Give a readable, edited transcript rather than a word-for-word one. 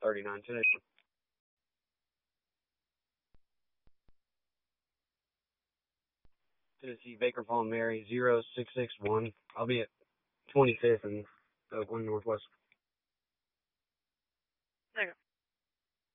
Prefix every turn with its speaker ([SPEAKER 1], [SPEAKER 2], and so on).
[SPEAKER 1] 39 today. Tennessee Baker Falls Mary 0661. I'll be at 25th in Oakland Northwest.